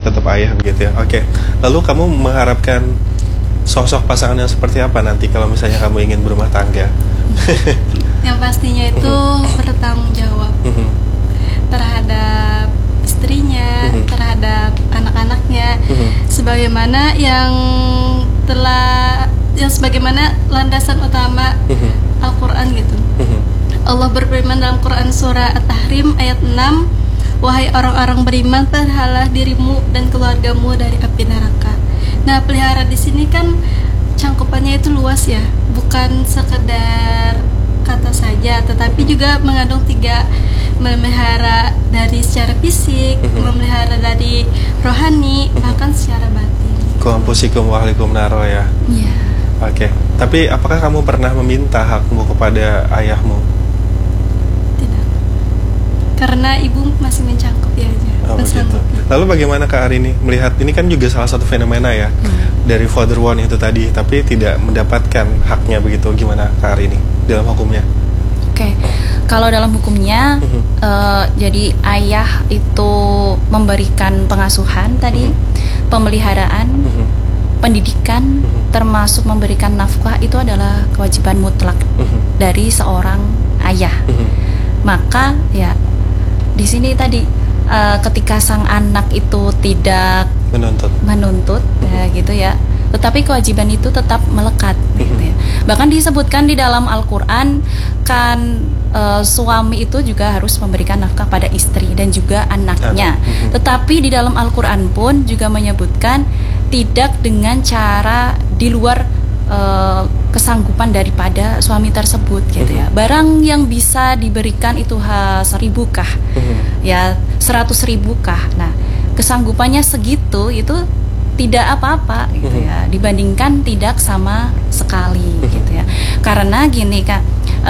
tetap ayah begitu ya. Oke. Lalu kamu mengharapkan sosok pasangan yang seperti apa nanti kalau misalnya kamu ingin berumah tangga? Yang pastinya itu bertanggung jawab terhadap istrinya, terhadap anak-anaknya, sebagaimana sebagaimana landasan utama Al-Quran gitu. Allah berfirman dalam Quran surah At-Tahrim ayat 6, wahai orang-orang beriman, peliharalah dirimu dan keluargamu dari api neraka. Nah, pelihara di sini kan cangkupannya itu luas ya, bukan sekedar kata saja, tetapi juga mengandung 3, memelihara dari secara fisik, memelihara dari rohani, bahkan secara batin. Kuampusikum wa ahlikum naro ya. Iya. Oke. Tapi apakah kamu pernah meminta hakmu kepada ayahmu? Tidak. Karena ibu masih mencangkupi aja. Oh, begitu. Lalu bagaimana Kak Arini melihat ini kan juga salah satu fenomena ya dari father one itu tadi, tapi tidak mendapatkan haknya begitu. Gimana Kak Arini dalam hukumnya? Oke, kalau dalam hukumnya jadi ayah itu memberikan pengasuhan tadi, pemeliharaan, pendidikan, termasuk memberikan nafkah, itu adalah kewajiban mutlak dari seorang ayah. Maka ya di sini tadi ketika sang anak itu tidak menuntut ya, gitu ya, tetapi kewajiban itu tetap melekat gitu ya. Bahkan disebutkan di dalam Al-Quran kan suami itu juga harus memberikan nafkah pada istri dan juga anaknya. Tetapi di dalam Al-Quran pun juga menyebutkan tidak dengan cara di luar kesanggupan daripada suami tersebut gitu ya. Barang yang bisa diberikan itu 1.000 kah, ya 100.000 kah. Nah, kesanggupannya segitu itu tidak apa-apa gitu ya, dibandingkan tidak sama sekali gitu ya. Karena gini Kak,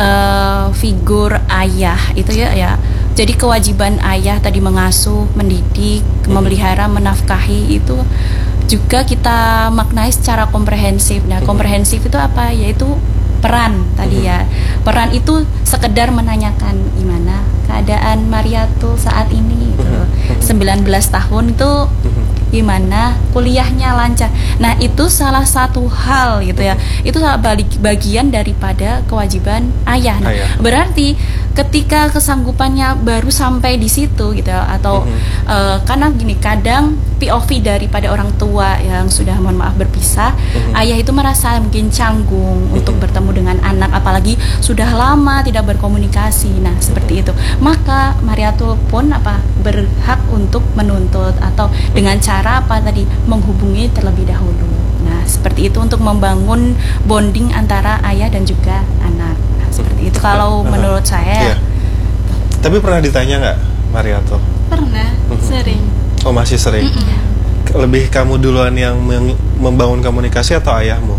figur ayah itu ya, jadi kewajiban ayah tadi mengasuh, mendidik, memelihara, menafkahi itu juga kita maknai secara komprehensif. Nah, komprehensif itu apa? Yaitu peran tadi ya. Peran itu sekedar menanyakan gimana keadaan Mariatul saat ini gitu. 19 tahun itu gimana, kuliahnya lancar. Nah, itu salah satu hal gitu ya. Itu bagian daripada kewajiban ayah. Nah, berarti ketika kesanggupannya baru sampai di situ gitu ya, atau karena gini, kadang POV daripada orang tua yang sudah mohon maaf berpisah, ayah itu merasa mungkin canggung untuk bertemu dengan anak, apalagi sudah lama tidak berkomunikasi. Nah, seperti itu. Maka Mariatul pun berhak untuk menuntut atau dengan cara apa tadi, menghubungi terlebih dahulu. Nah, seperti itu untuk membangun bonding antara ayah dan juga anak. Nah, seperti itu kalau menurut saya. Tapi pernah ditanya nggak Mariatul? Pernah, sering. Oh, masih sering. Lebih kamu duluan yang membangun komunikasi atau ayahmu?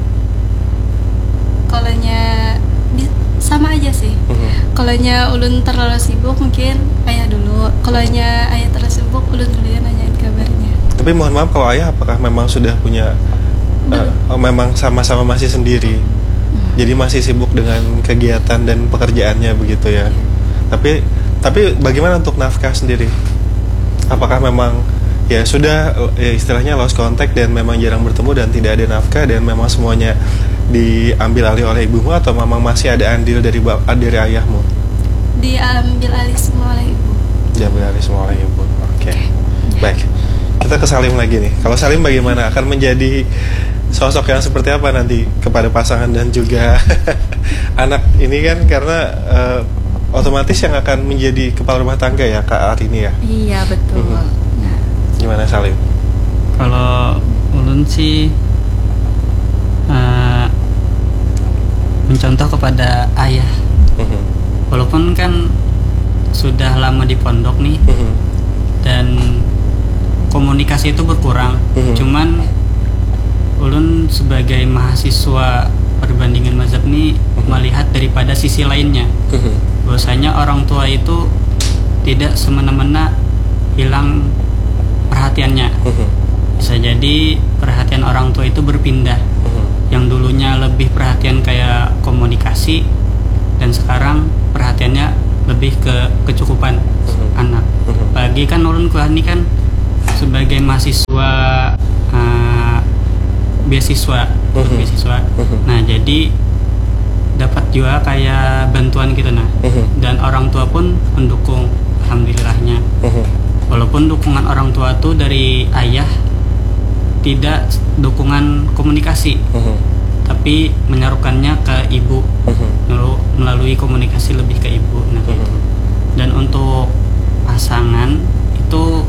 Kalaunya sama aja sih. Kalaunya ulun terlalu sibuk mungkin ayah dulu. Kalaunya ayah terlalu sibuk, ulun dulu yang nanyain kabarnya. Tapi mohon maaf, kalau ayah apakah memang sudah punya memang sama-sama masih sendiri, jadi masih sibuk dengan kegiatan dan pekerjaannya begitu ya. Tapi bagaimana untuk nafkah sendiri? Apakah memang ya sudah ya istilahnya lost contact dan memang jarang bertemu dan tidak ada nafkah dan memang semuanya diambil alih oleh ibumu, atau memang masih ada andil dari ayahmu? Diambil alih semua oleh ibu. Diambil alih semua oleh ibu. Oke. Baik. Kita ke Salim lagi nih. Kalau Salim bagaimana? Akan menjadi sosok yang seperti apa nanti kepada pasangan dan juga anak ini kan, karena otomatis yang akan menjadi kepala rumah tangga ya Kak Arini ya? Iya, betul. Nah, gimana Salim? Kalau ulun sih mencontoh kepada ayah. Walaupun kan sudah lama di pondok nih, dan komunikasi itu berkurang. Cuman ulun sebagai mahasiswa perbandingan mazhab nih melihat daripada sisi lainnya, bahwasanya orang tua itu tidak semena-mena hilang perhatiannya. Bisa jadi perhatian orang tua itu berpindah. Yang dulunya lebih perhatian kayak komunikasi, dan sekarang perhatiannya lebih ke kecukupan anak. Bagi kan ulun kuliah ini kan sebagai mahasiswa beasiswa untuk beasiswa. Nah, jadi dapat juga kayak bantuan gitu dan orang tua pun mendukung, alhamdulillahnya. Walaupun dukungan orang tua tuh dari ayah tidak dukungan komunikasi, tapi menyarukannya ke ibu melalui komunikasi lebih ke ibu. Nah, gitu. Dan untuk pasangan itu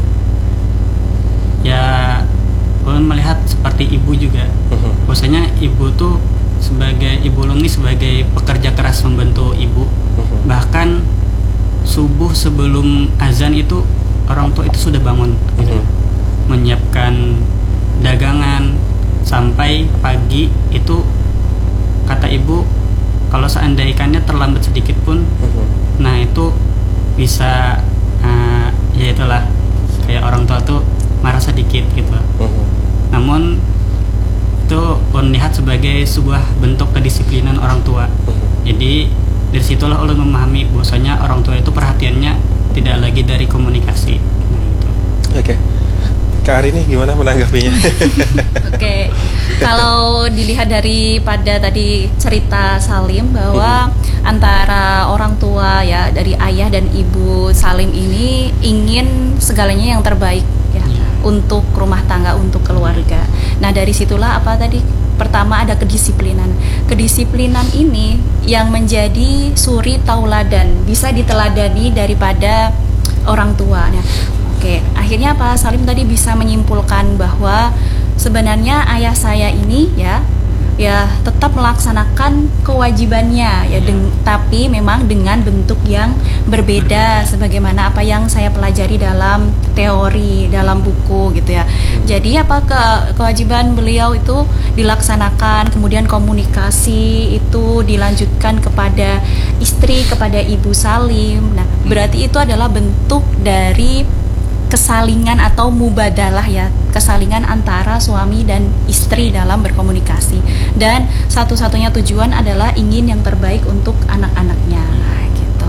ya ulun melihat seperti ibu juga. Maksudnya ibu tuh sebagai ibu ulun ini sebagai pekerja keras membantu ibu. Bahkan subuh sebelum azan itu orang tua itu sudah bangun gitu. Menyiapkan dagangan sampai pagi itu, kata ibu kalau seandainya ikannya terlambat sedikit pun nah itu bisa ya itulah kayak orang tua tuh marah sedikit gitu. Namun itu ulun lihat sebagai sebuah bentuk kedisiplinan orang tua. Jadi dari situlah ulun memahami bahwasanya orang tua itu perhatiannya tidak lagi dari komunikasi. Nah, itu. Oke. Kak Ari nih gimana menanggapinya? Oke, kalau dilihat daripada tadi cerita Salim bahwa antara orang tua ya dari ayah dan ibu Salim ini ingin segalanya yang terbaik ya untuk rumah tangga, untuk keluarga. Nah, dari situlah apa tadi? Pertama ada kedisiplinan. Kedisiplinan ini yang menjadi suri tauladan, bisa diteladani daripada orang tua. Nah, oke, akhirnya Pak Salim tadi bisa menyimpulkan bahwa sebenarnya ayah saya ini ya tetap melaksanakan kewajibannya ya, tapi memang dengan bentuk yang berbeda sebagaimana apa yang saya pelajari dalam teori, dalam buku gitu ya. Jadi apa kewajiban beliau itu dilaksanakan, kemudian komunikasi itu dilanjutkan kepada istri, kepada Ibu Salim. Nah, berarti itu adalah bentuk dari kesalingan atau mubadalah ya, kesalingan antara suami dan istri dalam berkomunikasi, dan satu-satunya tujuan adalah ingin yang terbaik untuk anak-anaknya gitu.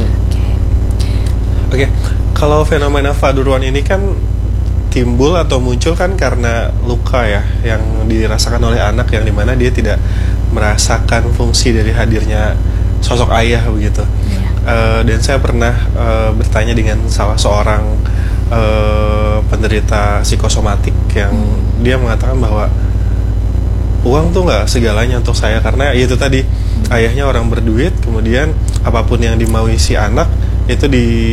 Oke. Kalau fenomena faduruan ini kan timbul atau muncul kan karena luka ya yang dirasakan oleh anak, yang dimana dia tidak merasakan fungsi dari hadirnya sosok ayah begitu. Dan saya pernah bertanya dengan salah seorang penderita psikosomatik yang dia mengatakan bahwa uang tuh nggak segalanya untuk saya, karena itu tadi ayahnya orang berduit, kemudian apapun yang dimaui si anak itu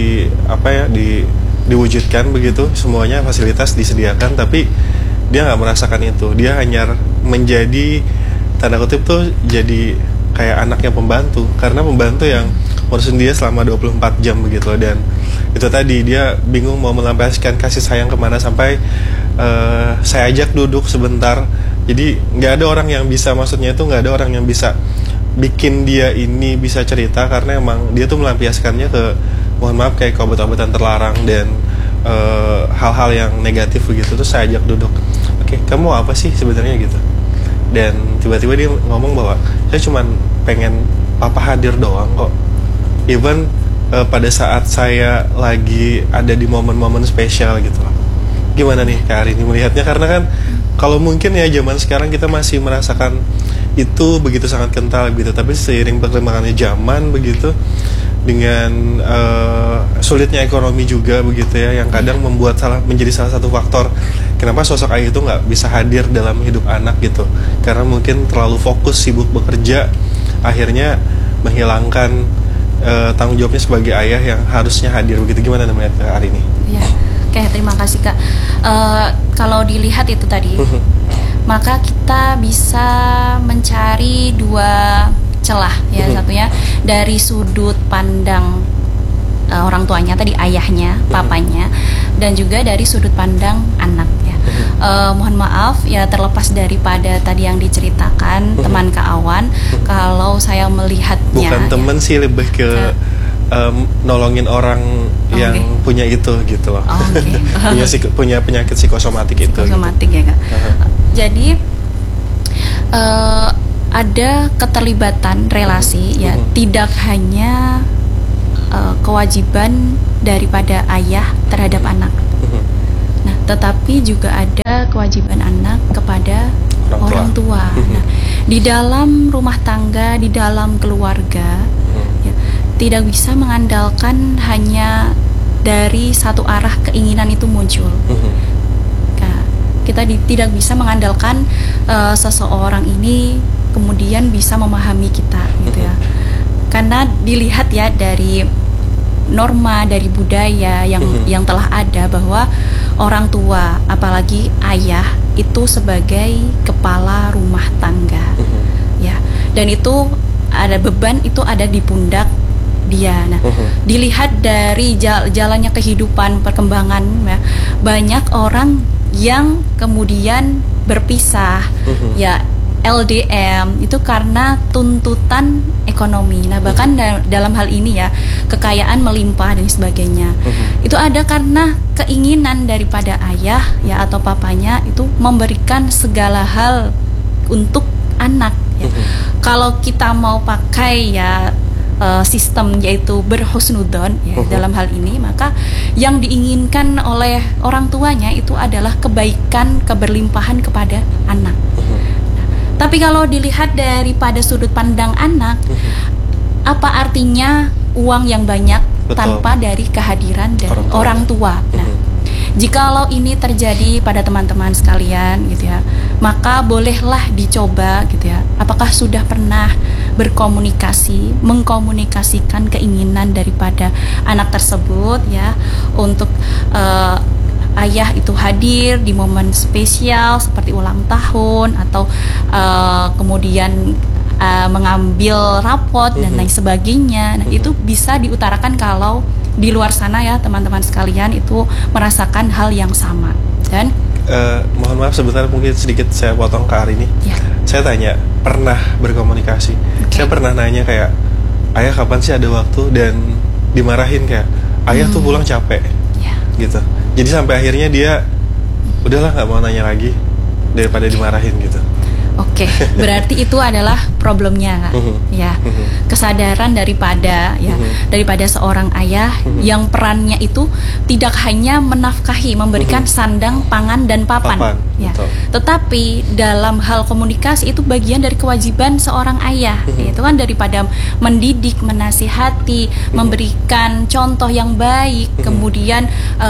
diwujudkan begitu, semuanya fasilitas disediakan, tapi dia nggak merasakan itu. Dia hanya menjadi tanda kutip tuh jadi kayak anaknya pembantu, karena pembantu yang ngurusin dia selama 24 jam begitu. Dan itu tadi dia bingung mau melampiaskan kasih sayang kemana, sampai saya ajak duduk sebentar. Jadi nggak ada orang yang bisa, maksudnya itu nggak ada orang yang bisa bikin dia ini bisa cerita, karena emang dia tuh melampiaskannya ke, mohon maaf, kayak ke obat-obatan terlarang dan hal-hal yang negatif begitu. Terus saya ajak duduk, oke, kamu mau apa sih sebenarnya gitu. Dan tiba-tiba dia ngomong bahwa saya cuman pengen papa hadir doang kok, even pada saat saya lagi ada di momen-momen spesial gitu loh. Gimana nih Kak Ari ini melihatnya? Karena kan kalau mungkin ya zaman sekarang kita masih merasakan itu begitu sangat kental gitu, tapi seiring perkembangannya zaman begitu, dengan sulitnya ekonomi juga begitu ya, yang kadang menjadi salah satu faktor kenapa sosok ayah itu nggak bisa hadir dalam hidup anak gitu, karena mungkin terlalu fokus sibuk bekerja, akhirnya menghilangkan tanggung jawabnya sebagai ayah yang harusnya hadir begitu. Gimana namanya Kak Ari ini? Ya, oke, terima kasih Kak. Kalau dilihat itu tadi, maka kita bisa mencari dua celah ya. Satunya dari sudut pandang orang tuanya tadi, ayahnya, papanya, dan juga dari sudut pandang anak ya. Mohon maaf ya, terlepas daripada tadi yang diceritakan teman Kak Awan, kalau saya melihatnya bukan teman sih, lebih ke nolongin orang yang punya itu gitu loh. punya penyakit psikosomatik itu. Psikosomatik gitu. Ya Kak. Jadi ada keterlibatan relasi ya, tidak hanya kewajiban daripada ayah terhadap anak. Nah, tetapi juga ada kewajiban anak kepada orang tua. Nah, di dalam rumah tangga, di dalam keluarga, ya, tidak bisa mengandalkan hanya dari satu arah keinginan itu muncul. Kita tidak bisa mengandalkan seseorang ini kemudian bisa memahami kita, gitu ya. Karena dilihat ya dari norma, dari budaya yang telah ada, bahwa orang tua, apalagi ayah, itu sebagai kepala rumah tangga, ya. Dan itu ada beban, itu ada di pundak dia. Nah, dilihat dari jalannya kehidupan, perkembangan, ya, banyak orang yang kemudian berpisah, ya, LDM itu karena tuntutan ekonomi. Nah, bahkan dalam hal ini ya, kekayaan melimpah dan sebagainya. Itu ada karena keinginan daripada ayah ya atau papanya itu memberikan segala hal untuk anak, ya. Kalau kita mau pakai ya sistem yaitu berhusnudon ya, dalam hal ini, maka yang diinginkan oleh orang tuanya itu adalah kebaikan, keberlimpahan kepada anak. Tapi kalau dilihat daripada sudut pandang anak, apa artinya uang yang banyak tanpa dari kehadiran dari orang tua? Nah, jikalau ini terjadi pada teman-teman sekalian, gitu ya, maka bolehlah dicoba, gitu ya. Apakah sudah pernah berkomunikasi, mengkomunikasikan keinginan daripada anak tersebut, ya, untuk ayah itu hadir di momen spesial seperti ulang tahun atau kemudian mengambil rapot dan lain sebagainya. Nah, itu bisa diutarakan kalau di luar sana ya teman-teman sekalian itu merasakan hal yang sama. Dan mohon maaf sebentar, mungkin sedikit saya potong ke hari ini. Ya. Saya tanya, pernah berkomunikasi. Saya pernah nanya kayak, ayah kapan sih ada waktu, dan dimarahin kayak, ayah tuh pulang capek, gitu. Jadi sampai akhirnya dia udahlah nggak mau nanya lagi daripada dimarahin gitu. Oke, berarti itu adalah problemnya, ya, kesadaran daripada seorang ayah yang perannya itu tidak hanya menafkahi, memberikan sandang, pangan dan papan, ya, tetapi dalam hal komunikasi itu bagian dari kewajiban seorang ayah, itu kan daripada mendidik, menasihati, memberikan contoh yang baik, kemudian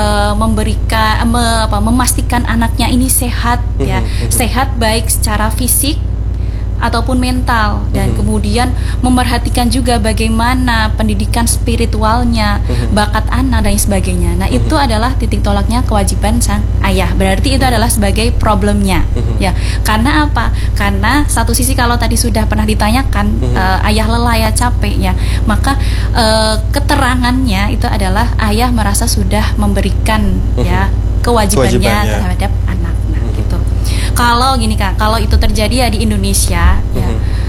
memastikan anaknya ini sehat, ya, sehat baik secara fisik ataupun mental, dan kemudian memerhatikan juga bagaimana pendidikan spiritualnya, bakat anak dan sebagainya. Nah, itu adalah titik tolaknya kewajiban sang ayah. Berarti itu adalah sebagai problemnya, ya. Karena apa? Karena satu sisi kalau tadi sudah pernah ditanyakan, ayah lelah, ya, capek, ya, maka keterangannya itu adalah ayah merasa sudah memberikan ya kewajibannya terhadap anak. Nah, gitu. Kalau gini Kak, kalau itu terjadi ya di Indonesia, ya,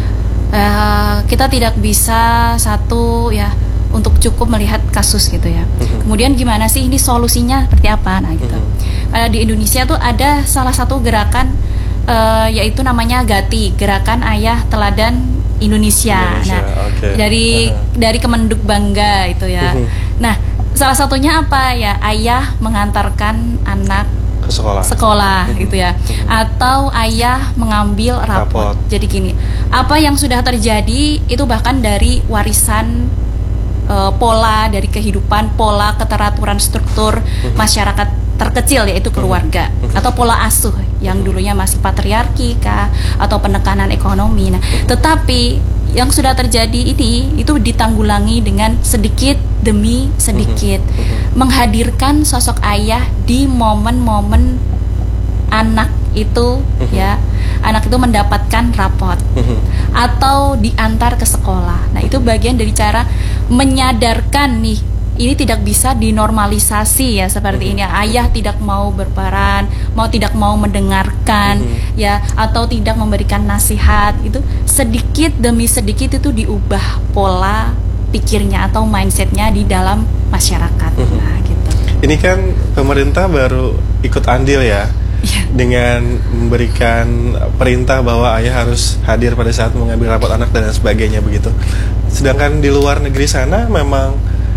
kita tidak bisa ya untuk cukup melihat kasus gitu ya. Kemudian gimana sih ini solusinya seperti apa? Nah, gitu. Di Indonesia tuh ada salah satu gerakan yaitu namanya GATI, Gerakan Ayah Teladan Indonesia. Nah, dari Kemenduk Bangga itu ya. Nah, salah satunya apa ya? Ayah mengantarkan anak ke sekolah gitu ya, atau ayah mengambil rapot. Jadi gini, apa yang sudah terjadi itu bahkan dari warisan pola dari kehidupan, pola keteraturan struktur masyarakat terkecil, yaitu keluarga, atau pola asuh yang dulunya masih patriarki kah, atau penekanan ekonomi. Nah, tetapi yang sudah terjadi ini itu ditanggulangi dengan sedikit demi sedikit, menghadirkan sosok ayah di momen-momen anak itu, ya, anak itu mendapatkan rapot atau diantar ke sekolah. Nah, itu bagian dari cara menyadarkan nih, ini tidak bisa dinormalisasi ya seperti ini. Ayah tidak mau berperan, tidak mau mendengarkan, ya, atau tidak memberikan nasihat. Itu sedikit demi sedikit itu diubah pola pikirnya atau mindsetnya di dalam masyarakat. Nah, gitu. Ini kan pemerintah baru ikut andil ya, dengan memberikan perintah bahwa ayah harus hadir pada saat mengambil rapot anak dan sebagainya begitu. Sedangkan di luar negeri sana memang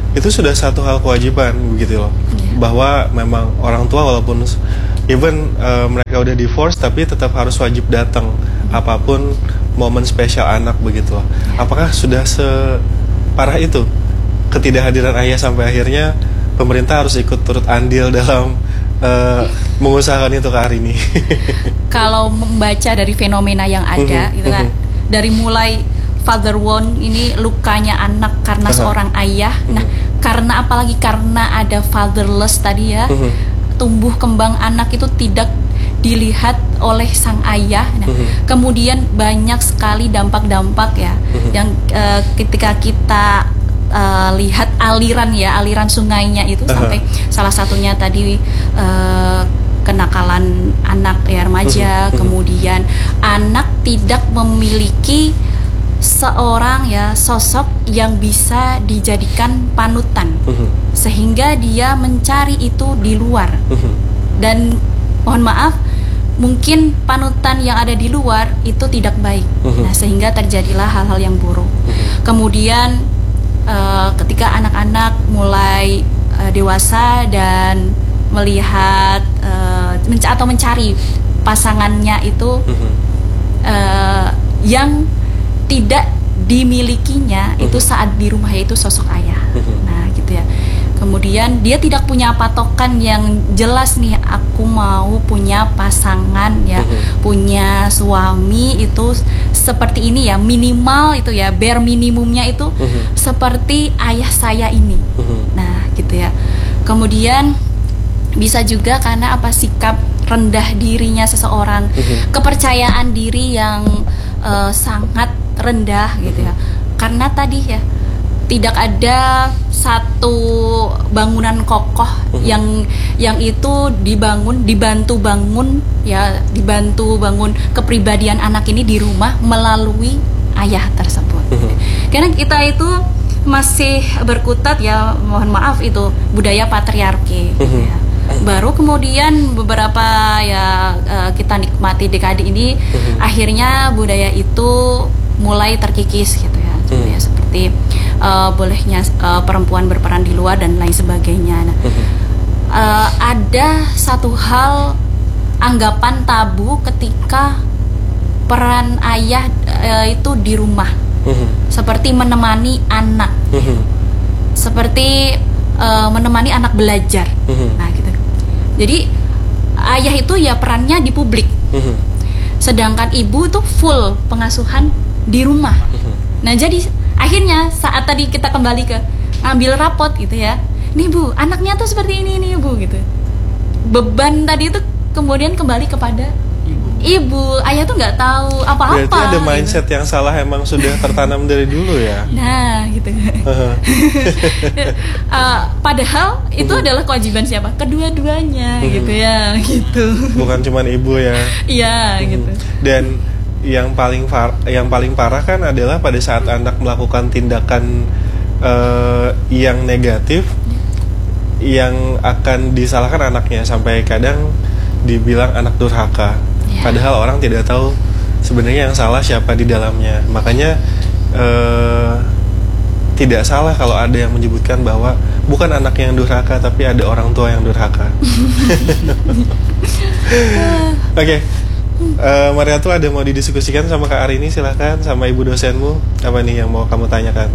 itu sudah satu hal kewajiban begitu loh. Bahwa memang orang tua walaupun even mereka udah divorce tapi tetap harus wajib datang apapun momen spesial anak begitu loh. Apakah sudah separah itu ketidakhadiran ayah sampai akhirnya pemerintah harus ikut turut andil dalam mengusahakan itu ke hari ini? Kalau membaca dari fenomena yang ada gitu kan, dari mulai father wound ini, lukanya anak karena seorang ayah. Nah, karena apalagi karena ada fatherless tadi ya, tumbuh kembang anak itu tidak dilihat oleh sang ayah. Nah, kemudian banyak sekali dampak-dampak ya, yang ketika kita lihat aliran sungainya itu sampai salah satunya tadi kenakalan anak ya, remaja, kemudian anak tidak memiliki seorang ya sosok yang bisa dijadikan panutan, sehingga dia mencari itu di luar. Dan mohon maaf, mungkin panutan yang ada di luar itu tidak baik. Nah, sehingga terjadilah hal-hal yang buruk. Kemudian ketika anak-anak mulai dewasa dan melihat atau mencari pasangannya itu yang tidak dimilikinya itu saat di rumah itu sosok ayah. Nah, gitu ya. Kemudian dia tidak punya patokan yang jelas nih, aku mau punya pasangan ya, punya suami itu seperti ini ya, minimal itu ya, bare minimumnya itu seperti ayah saya ini. Nah, gitu ya. Kemudian bisa juga karena apa, sikap rendah dirinya seseorang, kepercayaan diri yang sangat rendah gitu ya. Karena tadi ya tidak ada satu bangunan kokoh yang itu dibantu bangun kepribadian anak ini di rumah melalui ayah tersebut. Karena kita itu masih berkutat ya, mohon maaf, itu budaya patriarki ya. Baru kemudian beberapa ya kita nikmati dekade ini, akhirnya budaya itu mulai terkikis gitu ya. Ya seperti bolehnya perempuan berperan di luar dan lain sebagainya. Nah, ada satu hal anggapan tabu ketika peran ayah itu di rumah, seperti menemani anak, seperti menemani anak belajar. Nah, gitu. Jadi ayah itu ya perannya di publik, sedangkan ibu itu full pengasuhan di rumah. Nah, jadi akhirnya saat tadi kita kembali ke ngambil rapot gitu ya, nih Bu, anaknya tuh seperti ini nih Bu gitu. Beban tadi itu kemudian kembali kepada ibu. Ayah tuh nggak tahu apa-apa. Berarti ada mindset gitu yang salah, emang sudah tertanam dari dulu ya. Nah, gitu. Padahal itu adalah kewajiban siapa? Kedua-duanya gitu ya, gitu. Bukan cuman ibu ya. Iya, gitu. Dan yang paling parah kan adalah pada saat anak melakukan tindakan yang negatif, yang akan disalahkan anaknya, sampai kadang dibilang anak durhaka. Padahal orang tidak tahu sebenarnya yang salah siapa di dalamnya. Makanya tidak salah kalau ada yang menyebutkan bahwa bukan anak yang durhaka, tapi ada orang tua yang durhaka. Oke. Mariatul, ada mau didiskusikan sama Kak Arini? Silahkan, sama ibu dosenmu. Apa nih yang mau kamu tanyakan?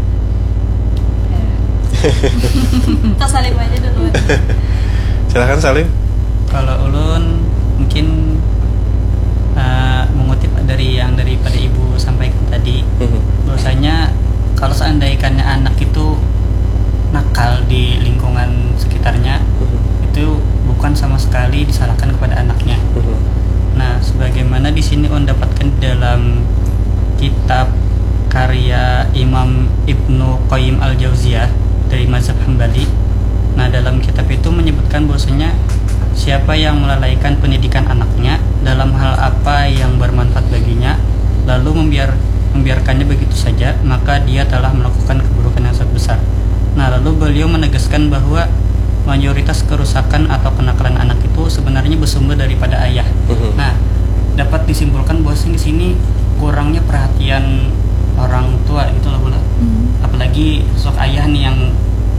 Kita Salim aja dulu. Silahkan Salim. Kalau ulun mungkin mengutip daripada ibu sampaikan tadi, bahwasanya kalau seandainya anak itu nakal di lingkungan sekitarnya, itu bukan sama sekali disalahkan kepada anaknya. Nah, sebagaimana di sini dapatkan dalam kitab karya Imam Ibnu Qayyim al-Jauziyah dari mazhab Hambali. Nah, dalam kitab itu menyebutkan bahwasanya siapa yang melalaikan pendidikan anaknya dalam hal apa yang bermanfaat baginya, lalu membiarkannya begitu saja, maka dia telah melakukan keburukan yang sangat besar. Nah, lalu beliau menegaskan bahwa mayoritas kerusakan atau kenakalan anak itu sebenarnya bersumber daripada ayah. Nah, dapat disimpulkan bahwa di sini kurangnya perhatian orang tua gitu loh, apalagi sosok ayah nih yang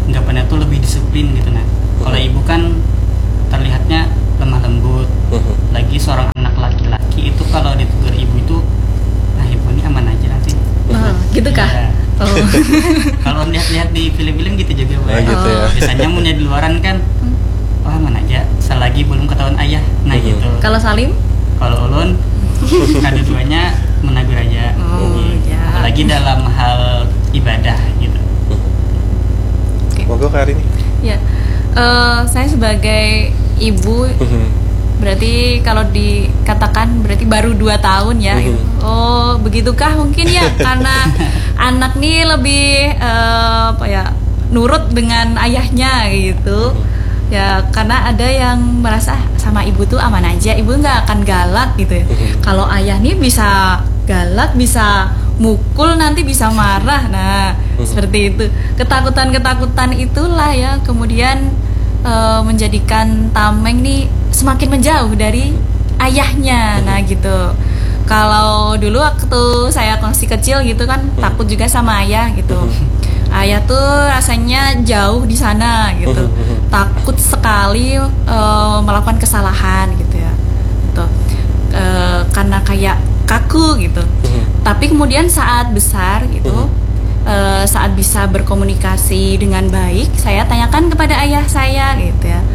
anggapannya tuh lebih disiplin gitu. Nah kalau ibu kan terlihatnya lemah lembut, lagi seorang anak laki-laki itu kalau ditegur ibu itu, nah ibu ini aman aja nanti. Gitu kah? Iya. Oh. Kalau lihat-lihat di film-film gitu juga, Mbak. gitu ya. Biasanya mun di luaran kan, oh aman aja, selagi belum ketahuan ayah. Nah gitu. Kalau Salim? Kalau ulun, kedua-duanya menagur aja. Oh, Gitu. ya. Apalagi dalam hal ibadah gitu. Monggo Kak Arini. Ya, saya sebagai ibu berarti kalau dikatakan berarti baru 2 tahun ya. Oh, begitukah mungkin ya? Karena anak nih lebih nurut dengan ayahnya gitu. Ya, karena ada yang merasa sama ibu tuh aman aja, ibu nggak akan galak gitu ya. Kalau ayah nih bisa galak, bisa mukul, nanti bisa marah. Nah, seperti itu. Ketakutan-ketakutan itulah ya kemudian menjadikan Tameng nih semakin menjauh dari ayahnya. Nah gitu. Kalau dulu waktu saya masih kecil gitu kan takut juga sama ayah gitu. Ayah tuh rasanya jauh di sana gitu. Takut sekali melakukan kesalahan gitu ya. Gitu. Karena kayak kaku gitu. Tapi kemudian saat besar gitu, saat bisa berkomunikasi dengan baik, saya tanyakan kepada ayah saya gitu ya.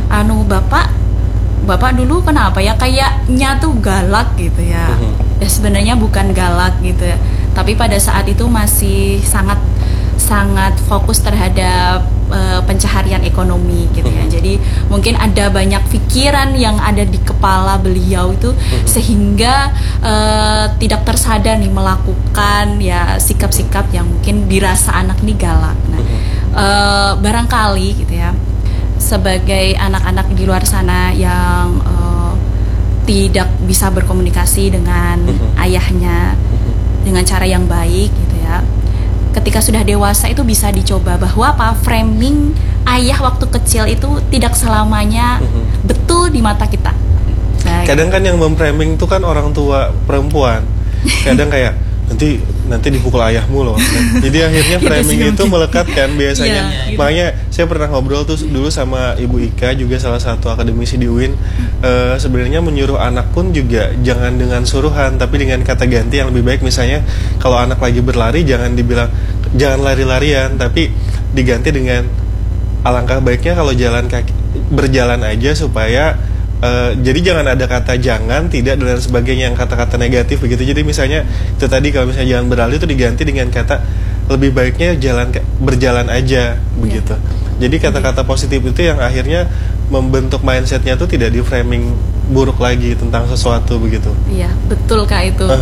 Bapak dulu kenapa ya kayaknya tuh galak gitu ya. Ya sebenarnya bukan galak gitu ya. Tapi pada saat itu masih sangat fokus terhadap pencaharian ekonomi gitu ya. Jadi mungkin ada banyak pikiran yang ada di kepala beliau itu sehingga tidak tersadar nih melakukan ya sikap-sikap yang mungkin dirasa anak nih galak. Nah, barangkali gitu ya sebagai anak-anak di luar sana yang tidak bisa berkomunikasi dengan ayahnya dengan cara yang baik gitu ya. Ketika sudah dewasa itu bisa dicoba bahwa framing ayah waktu kecil itu tidak selamanya betul di mata kita. Nah, Kadang kan yang memframing itu kan orang tua perempuan. Kadang kayak nanti dipukul ayahmu loh. Nah, jadi akhirnya framing itu melekat kan biasanya. Iya, gitu. Makanya saya pernah ngobrol tuh dulu sama Ibu Ika juga salah satu akademisi di UIN. Sebenarnya menyuruh anak pun juga jangan dengan suruhan, tapi dengan kata ganti yang lebih baik. Misalnya kalau anak lagi berlari jangan dibilang jangan lari-larian, tapi diganti dengan alangkah baiknya kalau berjalan aja supaya jadi jangan ada kata jangan, tidak dan sebagainya yang kata-kata negatif begitu. Jadi misalnya itu tadi kalau misalnya jangan berlari itu diganti dengan kata lebih baiknya berjalan aja begitu. Jadi kata-kata positif itu yang akhirnya membentuk mindsetnya tuh tidak di framing buruk lagi tentang sesuatu begitu. Iya, betul Kak itu.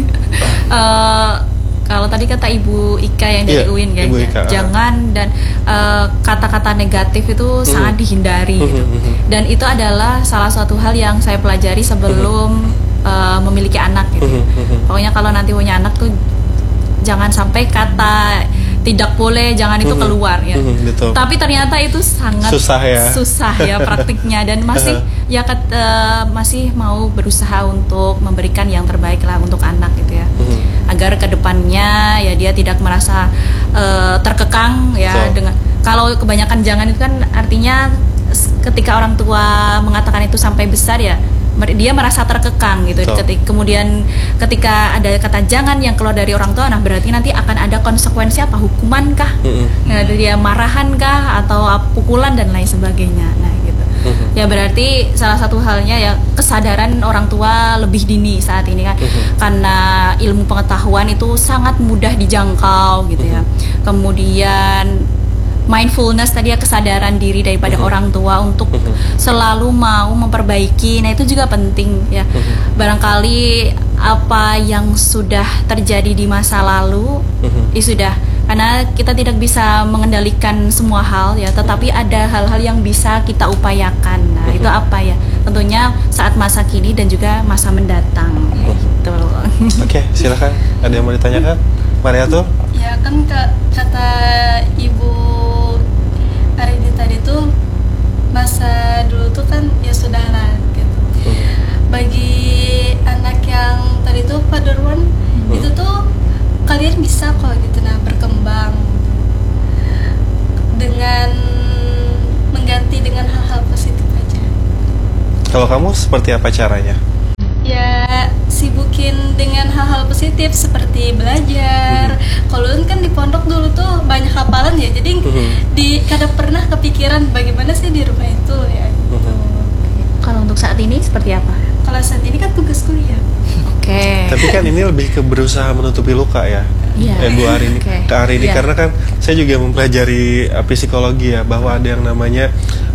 Kalau tadi kata Ibu Ika yang dari UIN kan, jangan dan kata-kata negatif itu sangat dihindari gitu. Dan itu adalah salah satu hal yang saya pelajari sebelum memiliki anak gitu. Pokoknya kalau nanti punya anak tuh jangan sampai kata tidak boleh, jangan itu keluar ya. Betul. Tapi ternyata itu sangat susah ya praktiknya dan masih masih mau berusaha untuk memberikan yang terbaik lah untuk anak gitu ya. Agar kedepannya ya dia tidak merasa terkekang ya dengan kalau kebanyakan jangan itu kan artinya ketika orang tua mengatakan itu sampai besar ya dia merasa terkekang gitu. Kemudian ketika ada kata jangan yang keluar dari orang tua, nah berarti nanti akan ada konsekuensi apa, hukuman kah, dia marahan kah atau pukulan dan lain sebagainya. Nah gitu. Ya berarti salah satu halnya ya kesadaran orang tua lebih dini saat ini kan, karena ilmu pengetahuan itu sangat mudah dijangkau gitu ya. Kemudian mindfulness tadi ya, kesadaran diri daripada orang tua untuk selalu mau memperbaiki. Nah itu juga penting ya. Barangkali apa yang sudah terjadi di masa lalu ya sudah, karena kita tidak bisa mengendalikan semua hal ya, tetapi ada hal-hal yang bisa kita upayakan. Nah itu apa ya, tentunya saat masa kini dan juga masa mendatang gitu. Oke, silakan. Ada yang mau ditanyakan? Mariatul? Ya kan kata Ibu Arini tadi tuh masa dulu tuh kan ya sudah lah gitu. Bagi anak yang tadi tuh Pak Durwan itu tuh kalian bisa kok gitu berkembang dengan Kalau kamu seperti apa caranya? Ya sibukin dengan hal-hal positif seperti belajar. Kalau kan di pondok dulu tuh banyak hafalan ya, jadi kadang pernah kepikiran bagaimana sih di rumah itu ya. Kalau untuk saat ini seperti apa? Kalau saat ini kan tugas kuliah. Oke. Tapi kan ini lebih ke berusaha menutupi luka ya. Iya. Bu Arini, Oke. Kak Arini, Iya. karena kan saya juga mempelajari psikologi ya, bahwa ada yang namanya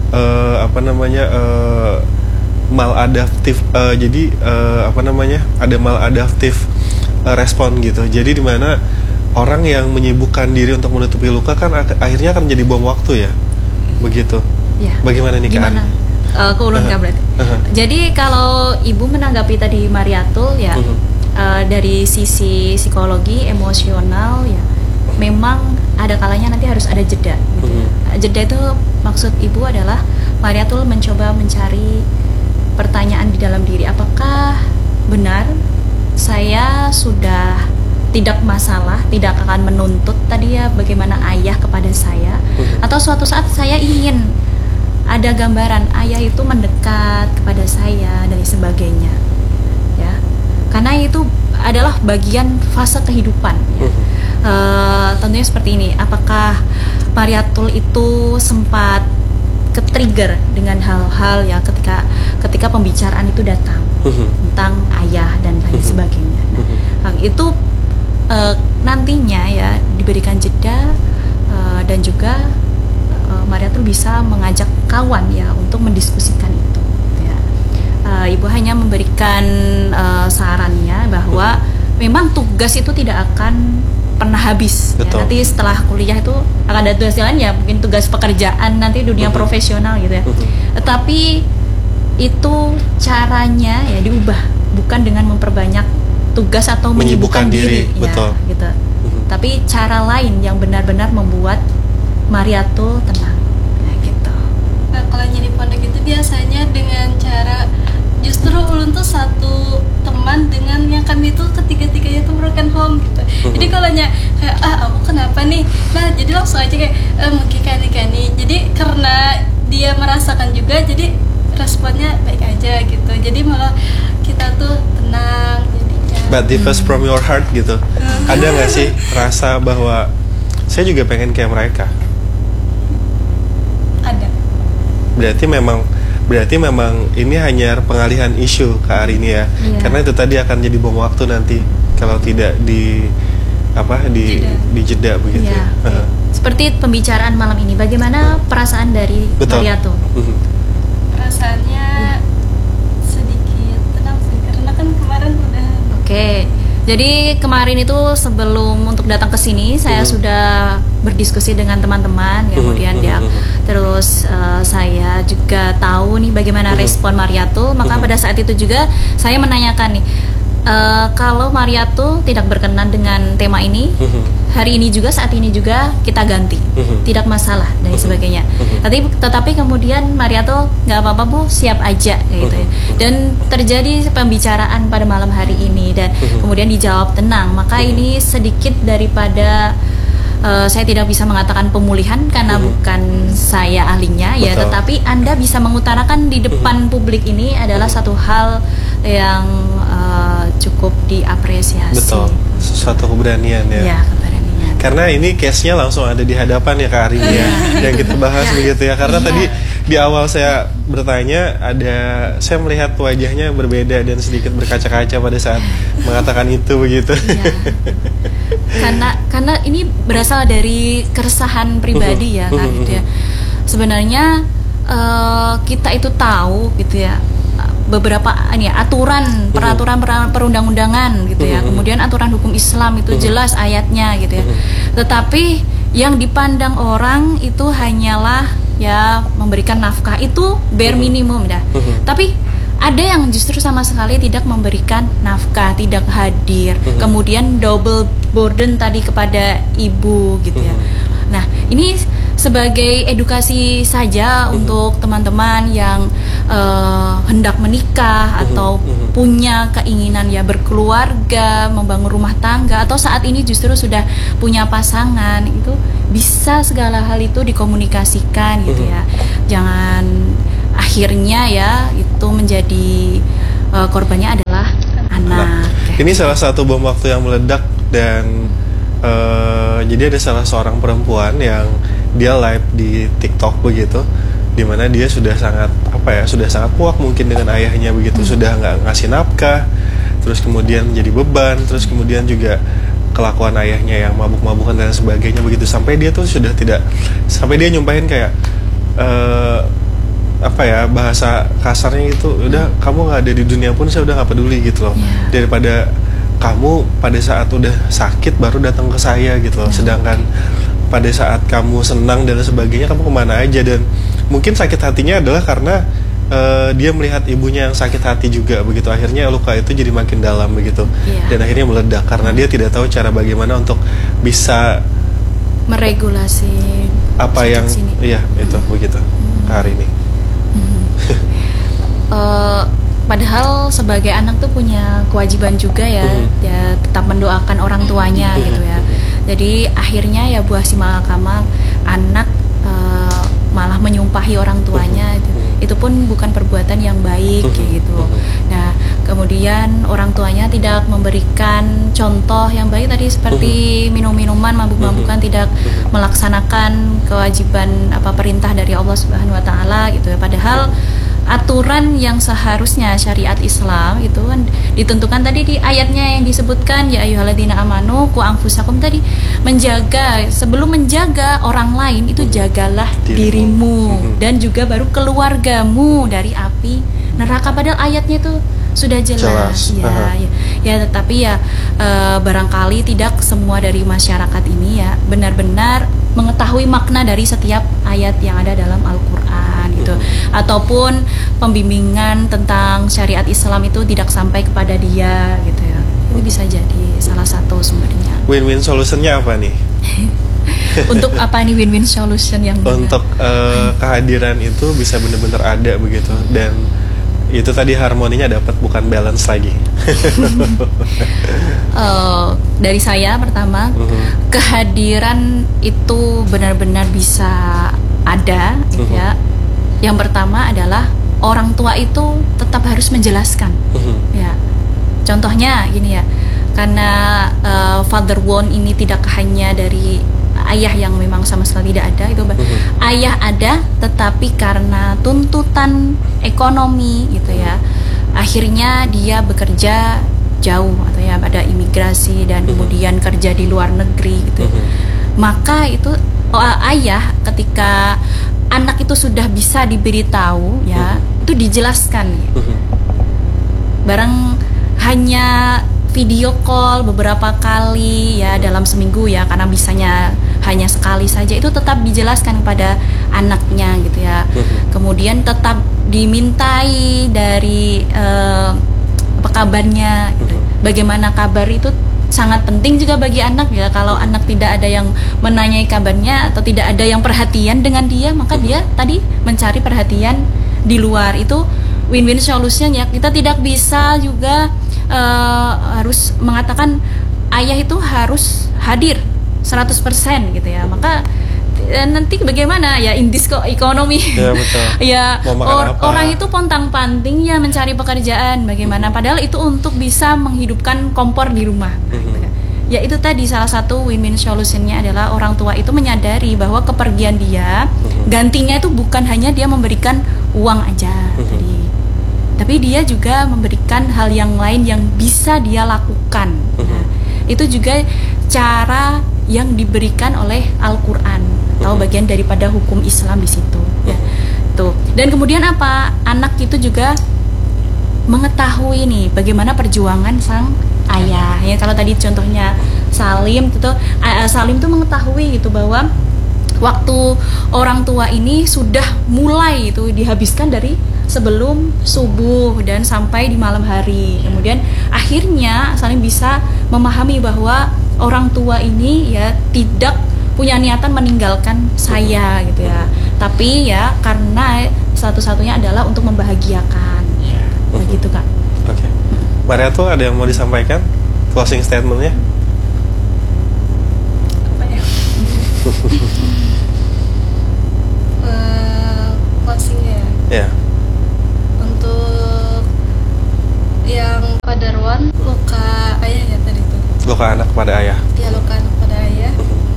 maladaptif, jadi ada maladaptif respon gitu. Jadi dimana orang yang menyibukkan diri untuk menutupi luka kan akhirnya akan menjadi bom waktu ya, begitu. Ya. Bagaimana nih Kak Gimana? Arini? Keulun Kak berarti. Jadi kalau Ibu menanggapi tadi Mariatul ya, dari sisi psikologi emosional ya, memang ada kalanya nanti harus ada jeda gitu ya. Jeda itu maksud Ibu adalah Mariatul mencoba mencari pertanyaan di dalam diri, apakah benar saya sudah tidak masalah, tidak akan menuntut tadi ya bagaimana ayah kepada saya, atau suatu saat saya ingin ada gambaran ayah itu mendekat kepada saya dan sebagainya ya, karena itu adalah bagian fase kehidupan ya. Tentunya seperti ini, apakah Mariatul itu sempat ke-trigger dengan hal-hal ya ketika pembicaraan itu datang tentang ayah dan lain sebagainya. Nah, itu nantinya ya diberikan jeda dan juga Mariatul bisa mengajak kawan ya untuk mendiskusikan itu ya. Ibu hanya memberikan sarannya bahwa memang tugas itu tidak akan pernah habis ya. Nanti setelah kuliah itu akan ada tugas lain ya, mungkin tugas pekerjaan nanti dunia profesional gitu ya. Tetapi itu caranya ya diubah, bukan dengan memperbanyak tugas atau menyibukkan diri ya, betul. Gitu. Tapi cara lain yang benar-benar membuat Mariatul tenang ya, gitu. Nah, kalau nyari pondok itu biasanya dengan cara justru ulun tuh satu teman dengan yang kami tuh ketiga-tiganya tuh broken home gitu. Jadi kalau kayak aku kenapa nih, nah jadi langsung aja kayak mungkin kani. Jadi karena dia merasakan juga, jadi responnya baik aja gitu. Jadi malah kita tuh tenang jadinya. But differs from your heart gitu. Ada nggak sih rasa bahwa saya juga pengen kayak mereka? Ada. Berarti memang ini hanya pengalihan isu Kak Arini ya. Karena itu tadi akan jadi bom waktu nanti kalau tidak di jeda begitu. Ya. Seperti pembicaraan malam ini, bagaimana perasaan dari Mariatul? Perasaannya sedikit tenang sih, karena kan kemarin udah. Oke. Jadi kemarin itu sebelum untuk datang ke sini saya sudah berdiskusi dengan teman-teman, kemudian terus saya juga tahu nih bagaimana respon Mariatul, maka pada saat itu juga saya menanyakan nih, kalau Mariatul tidak berkenan dengan tema ini, hari ini juga saat ini juga kita ganti, tidak masalah dan sebagainya. Tetapi kemudian Mariatul nggak apa-apa Bu, siap aja kayak gitu ya. Dan terjadi pembicaraan pada malam hari ini dan kemudian dijawab tenang. Maka ini sedikit daripada saya tidak bisa mengatakan pemulihan karena bukan saya ahlinya ya, tetapi Anda bisa mengutarakan di depan publik ini adalah satu hal yang cukup diapresiasi. Betul, suatu keberanian ya. Ya, keberanian. Karena ini case-nya langsung ada di hadapan ya Kak Arini ya, yang kita bahas begitu ya. Karena tadi di awal saya bertanya, saya melihat wajahnya berbeda dan sedikit berkaca-kaca pada saat mengatakan itu begitu. Karena ini berasal dari keresahan pribadi ya kan gitu ya. Sebenarnya kita itu tahu gitu ya beberapa aturan peraturan perundang-undangan gitu ya. Kemudian aturan hukum Islam itu jelas ayatnya gitu ya. Tetapi yang dipandang orang itu hanyalah ya memberikan nafkah, itu bare minimum dah. Tapi ada yang justru sama sekali tidak memberikan nafkah, tidak hadir. Kemudian double burden tadi kepada ibu gitu ya. Nah, ini sebagai edukasi saja untuk teman-teman yang hendak menikah atau punya keinginan ya berkeluarga, membangun rumah tangga, atau saat ini justru sudah punya pasangan, itu bisa segala hal itu dikomunikasikan gitu ya. Jangan akhirnya ya itu menjadi korbannya adalah anak. Ini salah satu bom waktu yang meledak dan jadi ada salah seorang perempuan yang dia live di TikTok begitu, dimana dia sudah sangat sudah sangat muak mungkin dengan ayahnya begitu, sudah nggak ngasih nafkah, terus kemudian jadi beban, terus kemudian juga kelakuan ayahnya yang mabuk-mabukan dan sebagainya begitu, sampai dia tuh sudah tidak, sampai dia nyumpahin kayak bahasa kasarnya gitu, udah kamu nggak ada di dunia pun saya udah nggak peduli gitu loh, daripada kamu pada saat udah sakit baru datang ke saya gitu loh, sedangkan pada saat kamu senang dan sebagainya kamu kemana aja. Dan mungkin sakit hatinya adalah karena dia melihat ibunya yang sakit hati juga begitu, akhirnya luka itu jadi makin dalam begitu, dan akhirnya meledak karena dia tidak tahu cara bagaimana untuk bisa meregulasi apa yang itu begitu hari ini. Padahal sebagai anak tuh punya kewajiban juga ya, ya tetap mendoakan orang tuanya gitu ya. Jadi akhirnya ya buah si malakama, anak malah menyumpahi orang tuanya, itu pun bukan perbuatan yang baik kayak gitu. Nah kemudian orang tuanya tidak memberikan contoh yang baik tadi, seperti minum-minuman, mabuk-mabukan, tidak melaksanakan kewajiban perintah dari Allah Subhanahu Wa Taala gitu ya. Padahal aturan yang seharusnya syariat Islam itu kan ditentukan tadi di ayatnya yang disebutkan, ya ayyuhalladzina amanu qu anfusakum, tadi menjaga, sebelum menjaga orang lain itu jagalah dirimu dan juga baru keluargamu dari api neraka. Padahal ayatnya itu sudah jelas. Ya tetapi ya barangkali tidak semua dari masyarakat ini ya benar-benar mengetahui makna dari setiap ayat yang ada dalam Al-Quran gitu, ataupun pembimbingan tentang syariat Islam itu tidak sampai kepada dia gitu ya. Ini bisa jadi salah satu sumbernya. Win-win solutionnya apa nih? Untuk apa nih win-win solution yang untuk kehadiran itu bisa benar-benar ada begitu, dan itu tadi harmoninya dapat, bukan balance lagi. Dari saya pertama, kehadiran itu benar-benar bisa ada gitu ya. Yang pertama adalah orang tua itu tetap harus menjelaskan ya. Contohnya gini ya, karena father wound ini tidak hanya dari ayah yang memang sama sekali tidak ada itu, ayah ada tetapi karena tuntutan ekonomi gitu ya, akhirnya dia bekerja jauh atau ya pada imigrasi dan kemudian kerja di luar negeri gitu. Maka itu ayah ketika anak itu sudah bisa diberitahu ya, itu dijelaskan gitu. Barang hanya video call beberapa kali ya dalam seminggu ya, karena bisanya hanya sekali saja, itu tetap dijelaskan kepada anaknya gitu ya. Kemudian tetap dimintai dari apa kabarnya gitu. Bagaimana kabar itu sangat penting juga bagi anak ya. Kalau anak tidak ada yang menanyai kabarnya atau tidak ada yang perhatian dengan dia, maka dia tadi mencari perhatian di luar. Itu win-win solution ya. Kita tidak bisa juga harus mengatakan ayah itu harus hadir 100% gitu ya. Maka nanti bagaimana ya, in this ekonomi ya, betul. Ya orang itu pontang-panting ya mencari pekerjaan bagaimana, padahal itu untuk bisa menghidupkan kompor di rumah. Ya itu tadi salah satu win-win solutionnya adalah orang tua itu menyadari bahwa kepergian dia gantinya itu bukan hanya dia memberikan uang aja tadi, tapi dia juga memberikan hal yang lain yang bisa dia lakukan. Nah, itu juga cara yang diberikan oleh Al-Quran atau bagian daripada hukum Islam di situ ya. Tuh. Dan kemudian apa? Anak itu juga mengetahui nih bagaimana perjuangan sang ayah. Ya kalau tadi contohnya Salim itu Salim tuh mengetahui gitu bahwa waktu orang tua ini sudah mulai itu dihabiskan dari sebelum subuh dan sampai di malam hari. Kemudian akhirnya Salim bisa memahami bahwa orang tua ini ya tidak punya niatan meninggalkan saya gitu ya, tapi ya karena satu-satunya adalah untuk membahagiakan. Begitu Kak. Oke. Maria tuh ada yang mau disampaikan closing statementnya? Apa ya? Closingnya ya. Darwan, luka ayah ya tadi tuh. Luka anak pada ayah. Ya, luka anak pada ayah.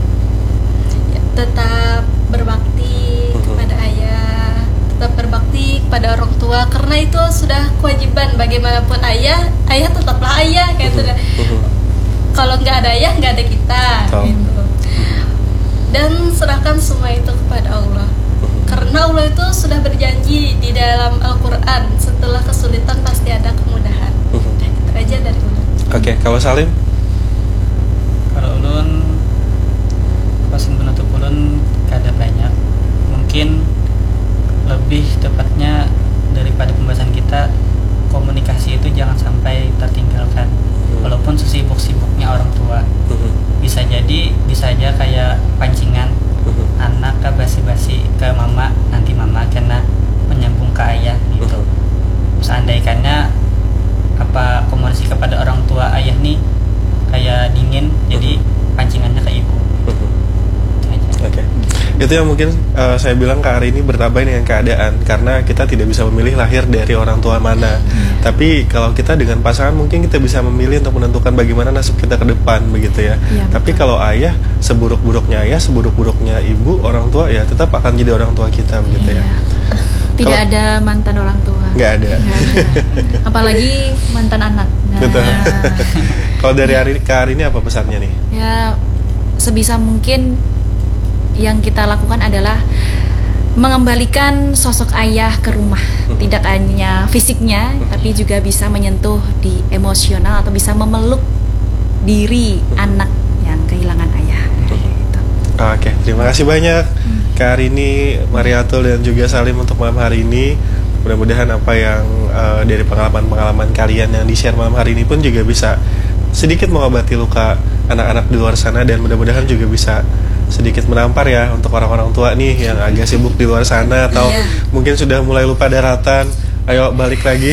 Ya, tetap berbakti kepada ayah, tetap berbakti kepada orang tua, karena itu sudah kewajiban. Bagaimanapun ayah tetaplah ayah kayak sudah. Kalau nggak ada ayah, nggak ada kita gitu. Dan serahkan semua itu kepada Allah, karena Allah itu sudah berjanji di dalam Al-Quran, setelah kesulitan pasti ada kemudahan. Itu aja dari ulun. Oke, kalau Salim? Kalau ulun pasin penutup ulun kada banyak, mungkin lebih tepatnya daripada pembahasan kita, komunikasi itu jangan sampai tertinggalkan. Walaupun sesibuk-sibuknya orang tua, bisa aja kayak pancingan, anak ke basi-basi ke mama, nanti mama kena menyambung ke ayah gitu. Seandainya apa komunikasi kepada orang tua ayah nih kayak dingin, jadi pancingannya ke ibu. Oke. Itu yang mungkin saya bilang Kak Ari ini bertabah dengan keadaan, karena kita tidak bisa memilih lahir dari orang tua mana. Tapi kalau kita dengan pasangan mungkin kita bisa memilih untuk menentukan bagaimana nasib kita ke depan begitu ya. Tapi kalau ayah, seburuk-buruknya ayah, seburuk-buruknya ibu, orang tua ya tetap akan jadi orang tua kita begitu ya. Tidak ada mantan orang tua. Nggak ada. Apalagi mantan anak. Nah. Betul. Kalau dari Kak Ari ini apa pesannya nih? Ya, sebisa mungkin yang kita lakukan adalah mengembalikan sosok ayah ke rumah, tidak hanya fisiknya, tapi juga bisa menyentuh di emosional atau bisa memeluk diri anak yang kehilangan ayah. Gitu. Oke, terima kasih banyak Kak Arini, Mariatul dan juga Salim untuk malam hari ini. Mudah-mudahan apa yang dari pengalaman-pengalaman kalian yang di-share malam hari ini pun juga bisa sedikit mengobati luka anak-anak di luar sana, dan mudah-mudahan juga bisa sedikit menampar ya untuk orang-orang tua nih yang agak sibuk di luar sana atau mungkin sudah mulai lupa daratan. Ayo balik lagi.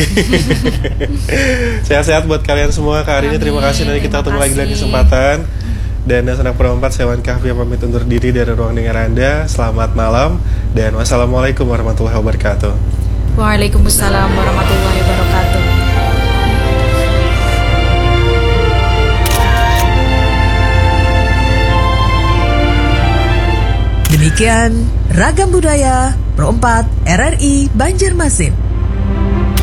Sehat-sehat buat kalian semua. Kak Arini terima kasih, nanti kita ketemu lagi dalam kesempatan. Dan Sanak Perempat, saya Wan Kahfi pamit undur diri dari ruang dengar Anda. Selamat malam dan wassalamualaikum warahmatullahi wabarakatuh. Waalaikumsalam warahmatullahi wabarakatuh. Demikian Ragam Budaya Pro 4 RRI Banjarmasin.